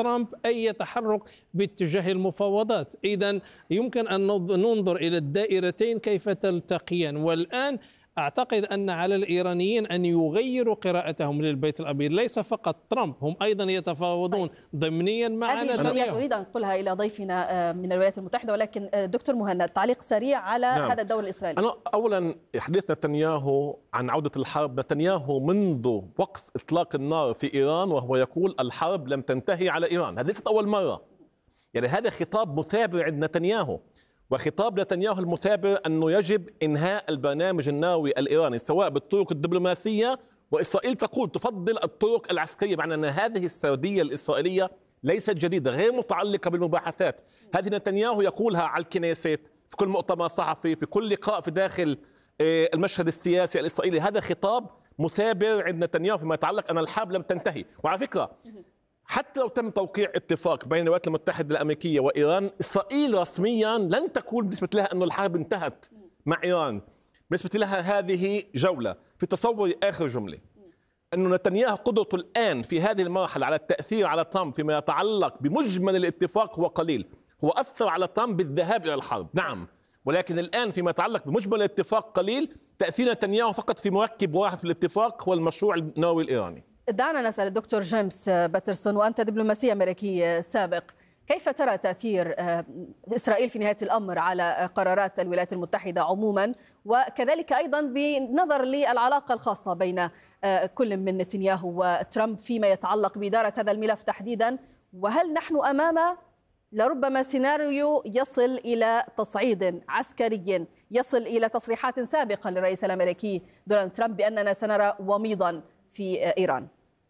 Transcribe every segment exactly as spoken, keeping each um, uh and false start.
ترامب أي تحرك باتجاه المفاوضات. إذن يمكن أن ننظر إلى الدائرتين كيف تلتقيان. والآن أعتقد أن على الإيرانيين أن يغيروا قراءتهم للبيت الأبيض، ليس فقط ترامب، هم أيضا يتفاوضون طيب. ضمنيا مع هذه الجزئيات أريد أن أنقلها إلى ضيفنا من الولايات المتحدة، ولكن دكتور مهند تعليق سريع على نعم. هذا الدور الإسرائيلي. أنا أولا حديث نتنياهو عن عودة الحرب، نتنياهو منذ وقف إطلاق النار في إيران وهو يقول الحرب لم تنتهي على إيران، هذه ليست أول مرة، يعني هذا خطاب مثابر عند نتنياهو. وخطاب نتنياهو المثابر أنه يجب إنهاء البرنامج النووي الإيراني سواء بالطرق الدبلوماسية، وإسرائيل تقول تفضل الطرق العسكرية، معنى أن هذه السردية الإسرائيلية ليست جديدة، غير متعلقة بالمباحثات. هذه نتنياهو يقولها على الكنيست في كل مؤتمر صحفي، في كل لقاء في داخل المشهد السياسي الإسرائيلي. هذا خطاب مثابر عند نتنياهو فيما يتعلق أن الحرب لم تنتهي. وعلى فكرة حتى لو تم توقيع اتفاق بين الولايات المتحدة الأمريكية وإيران، إسرائيل رسميا لن تقول بالنسبة لها أن الحرب انتهت مع إيران. بالنسبة لها هذه جولة. في تصوري آخر جملة أن نتنياهو قدرته الآن في هذه المرحلة على التأثير على ترامب فيما يتعلق بمجمل الاتفاق هو قليل. هو أثر على ترامب بالذهاب إلى الحرب نعم، ولكن الآن فيما يتعلق بمجمل الاتفاق قليل. تأثير نتنياهو فقط في مركب واحد في الاتفاق هو المشروع النووي الإيراني. دعنا نسأل الدكتور جيمس باترسون، وأنت دبلوماسي أمريكي سابق، كيف ترى تأثير إسرائيل في نهاية الأمر على قرارات الولايات المتحدة عموما، وكذلك أيضا بنظر للعلاقة الخاصة بين كل من نتنياهو وترامب فيما يتعلق بإدارة هذا الملف تحديدا؟ وهل نحن أمام لربما سيناريو يصل إلى تصعيد عسكري، يصل إلى تصريحات سابقة للرئيس الأمريكي دونالد ترامب بأننا سنرى وميضا في إيران؟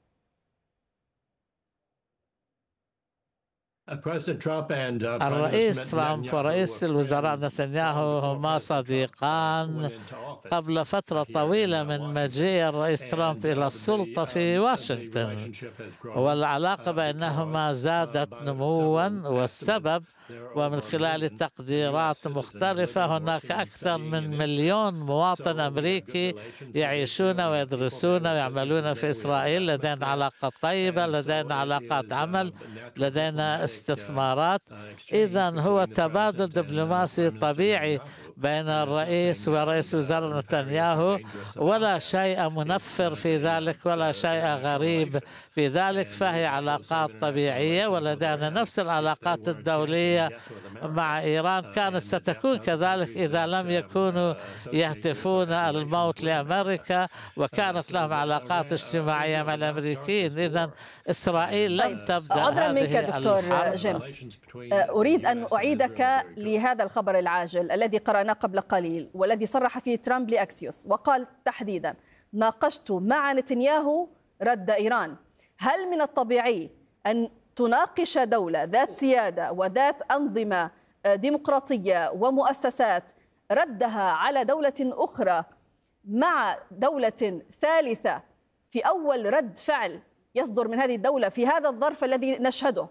الرئيس ترامب ورئيس الوزراء نتنياهو هما صديقان قبل فترة طويلة من مجيء الرئيس ترامب إلى السلطة في واشنطن، والعلاقة بينهما زادت نموا، والسبب ومن خلال تقديرات مختلفة هناك أكثر من مليون مواطن أمريكي يعيشون ويدرسون ويعملون في إسرائيل. لدينا علاقات طيبة، لدينا علاقات عمل، لدينا استثمارات. إذا هو تبادل دبلوماسي طبيعي بين الرئيس ورئيس وزراء نتنياهو، ولا شيء منفر في ذلك ولا شيء غريب في ذلك، فهي علاقات طبيعية. ولدينا نفس العلاقات الدولية مع إيران، كانت ستكون كذلك إذا لم يكونوا يهتفون الموت لأمريكا وكانت لهم علاقات اجتماعية مع الأمريكيين. إذن إسرائيل لم تبدأ عذرا هذه منك دكتور جيمس، أريد أن أعيدك لهذا الخبر العاجل الذي قرأناه قبل قليل والذي صرح فيه ترامب لأكسيوس وقال تحديدا: ناقشت مع نتنياهو رد إيران. هل من الطبيعي أن تناقش دولة ذات سيادة وذات أنظمة ديمقراطية ومؤسسات ردها على دولة أخرى مع دولة ثالثة في أول رد فعل يصدر من هذه الدولة في هذا الظرف الذي نشهده؟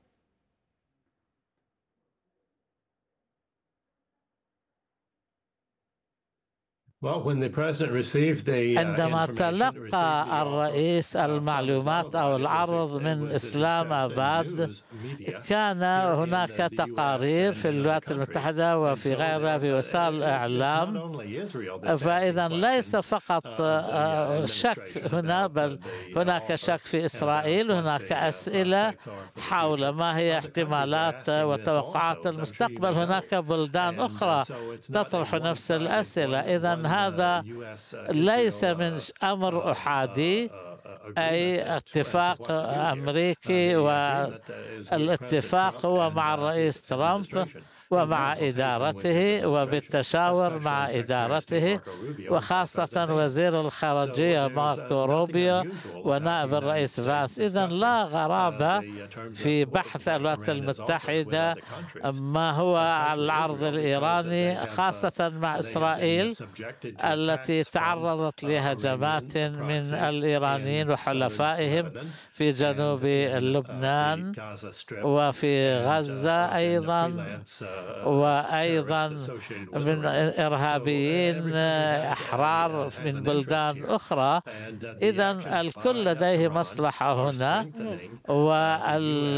عندما تلقى الرئيس المعلومات أو العرض من إسلام آباد، كان هناك تقارير في الولايات المتحدة وفي غيرها في وسائل الإعلام. فإذا ليس فقط شك هنا، بل هناك شك في إسرائيل. هناك أسئلة حول ما هي احتمالات وتوقعات المستقبل. هناك بلدان أخرى تطرح نفس الأسئلة. إذا هذا ليس من أمر أحادي، أي اتفاق أمريكي، والاتفاق هو مع الرئيس ترامب ومع إدارته وبالتشاور مع إدارته، وخاصة وزير الخارجية ماركو روبيو ونائب الرئيس فاس. إذن لا غرابة في بحث الولايات المتحدة ما هو العرض الإيراني، خاصة مع إسرائيل التي تعرضت لهجمات من الإيرانيين وحلفائهم في جنوب لبنان وفي غزة أيضا، وأيضا من إرهابيين أحرار من بلدان أخرى. إذن الكل لديه مصلحة هنا،